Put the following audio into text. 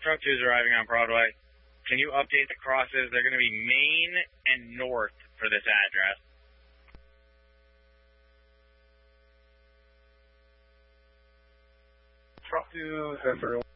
Truck 2 is arriving on Broadway. Can you update the crosses? They're going to be Main and North for this address. Truck 2, everyone.